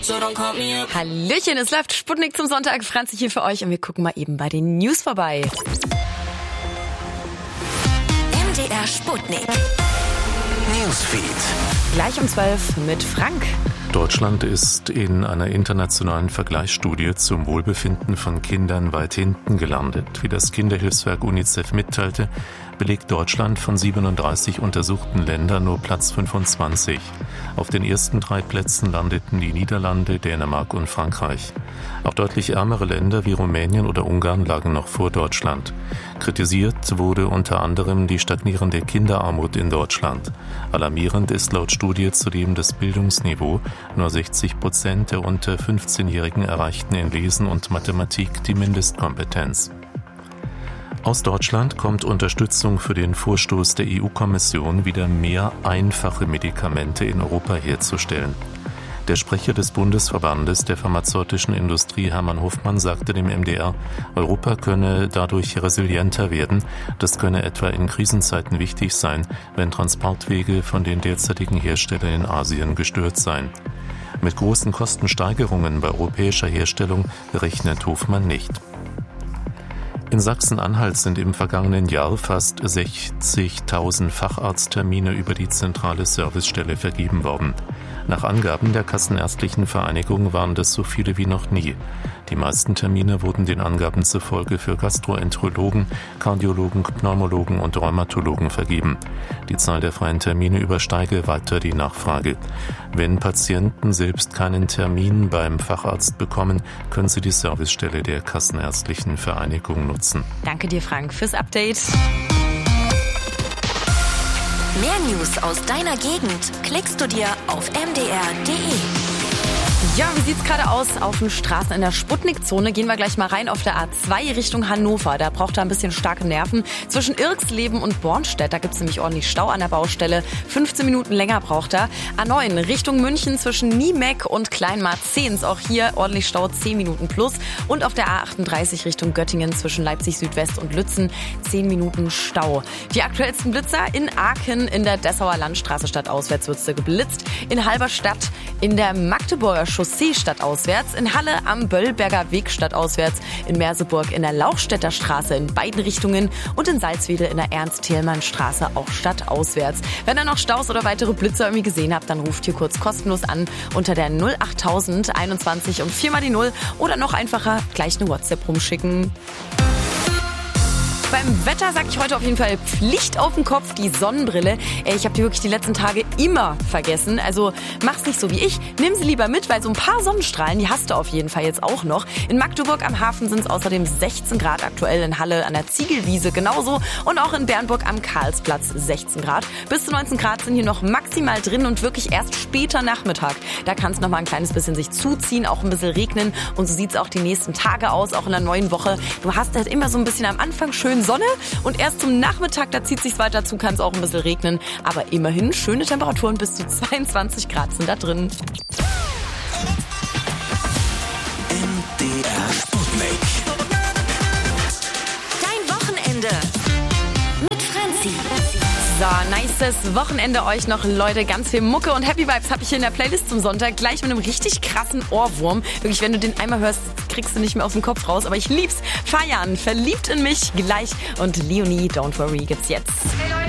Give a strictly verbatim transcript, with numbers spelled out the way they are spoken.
so don't call me up. Hallöchen, es läuft Sputnik zum Sonntag. Franzi hier für euch und wir gucken mal eben bei den News vorbei. M D R Sputnik Newsfeed. Gleich um zwölf mit Frank. Deutschland ist in einer internationalen Vergleichsstudie zum Wohlbefinden von Kindern weit hinten gelandet. Wie das Kinderhilfswerk UNICEF mitteilte, belegt Deutschland von siebenunddreißig untersuchten Ländern nur Platz fünfundzwanzig. Auf den ersten drei Plätzen landeten die Niederlande, Dänemark und Frankreich. Auch deutlich ärmere Länder wie Rumänien oder Ungarn lagen noch vor Deutschland. Kritisiert wurde unter anderem die stagnierende Kinderarmut in Deutschland. Alarmierend ist laut Studie zudem das Bildungsniveau. Nur sechzig Prozent der unter fünfzehnjährigen erreichten in Lesen und Mathematik die Mindestkompetenz. Aus Deutschland kommt Unterstützung für den Vorstoß der E U-Kommission, wieder mehr einfache Medikamente in Europa herzustellen. Der Sprecher des Bundesverbandes der pharmazeutischen Industrie, Hermann Hofmann, sagte dem M D R, Europa könne dadurch resilienter werden. Das könne etwa in Krisenzeiten wichtig sein, wenn Transportwege von den derzeitigen Herstellern in Asien gestört seien. Mit großen Kostensteigerungen bei europäischer Herstellung rechnet Hofmann nicht. In Sachsen-Anhalt sind im vergangenen Jahr fast sechzigtausend Facharzttermine über die zentrale Servicestelle vergeben worden. Nach Angaben der Kassenärztlichen Vereinigung waren das so viele wie noch nie. Die meisten Termine wurden den Angaben zufolge für Gastroenterologen, Kardiologen, Pneumologen und Rheumatologen vergeben. Die Zahl der freien Termine übersteige weiter die Nachfrage. Wenn Patienten selbst keinen Termin beim Facharzt bekommen, können sie die Servicestelle der Kassenärztlichen Vereinigung nutzen. Danke dir, Frank, fürs Update. Mehr News aus deiner Gegend klickst du dir auf m d r punkt d e. Ja, wie sieht's gerade aus auf den Straßen in der Sputnik-Zone? Gehen wir gleich mal rein auf der A zwei Richtung Hannover. Da braucht er ein bisschen starke Nerven. Zwischen Irxleben und Bornstedt, da gibt's nämlich ordentlich Stau an der Baustelle. fünfzehn Minuten länger braucht er. A neun Richtung München zwischen Niemeck und Kleinmarzehns. Auch hier ordentlich Stau, zehn Minuten plus. Und auf der A achtunddreißig Richtung Göttingen zwischen Leipzig Südwest und Lützen zehn Minuten Stau. Die aktuellsten Blitzer in Aachen in der Dessauer Landstraße stadtauswärts wird's geblitzt. In Halberstadt in der Magdeburger Chaussee stadtauswärts, in Halle am Böllberger Weg stadtauswärts, in Merseburg in der Lauchstädter Straße in beiden Richtungen und in Salzwedel in der Ernst-Thälmann-Straße auch stadtauswärts. Wenn ihr noch Staus oder weitere Blitzer irgendwie gesehen habt, dann ruft hier kurz kostenlos an unter der null achttausend einundzwanzig und viermal die null oder noch einfacher gleich eine WhatsApp rumschicken. Beim Wetter sage ich heute auf jeden Fall Pflicht auf den Kopf, die Sonnenbrille. Ich habe die wirklich die letzten Tage immer vergessen. Also mach's nicht so wie ich. Nimm sie lieber mit, weil so ein paar Sonnenstrahlen, die hast du auf jeden Fall jetzt auch noch. In Magdeburg am Hafen sind es außerdem sechzehn Grad aktuell, in Halle an der Ziegelwiese genauso und auch in Bernburg am Karlsplatz sechzehn Grad. Bis zu neunzehn Grad sind hier noch maximal drin und wirklich erst später Nachmittag. Da kann es noch mal ein kleines bisschen sich zuziehen, auch ein bisschen regnen und so sieht es auch die nächsten Tage aus, auch in der neuen Woche. Du hast halt immer so ein bisschen am Anfang schön Sonne und erst zum Nachmittag, da zieht sich's weiter zu, kann es auch ein bisschen regnen. Aber immerhin schöne Temperaturen, bis zu zweiundzwanzig Grad sind da drin. M D R Sputnik. Dein Wochenende mit Franzi. So, nices Wochenende euch noch, Leute. Ganz viel Mucke und Happy Vibes habe ich hier in der Playlist zum Sonntag. Gleich mit einem richtig krassen Ohrwurm. Wirklich, wenn du den einmal hörst, kriegst du nicht mehr aus dem Kopf raus. Aber ich lieb's. Feiern, verliebt in mich gleich. Und Leonie, Don't Worry, gibt's jetzt. Hey Leute.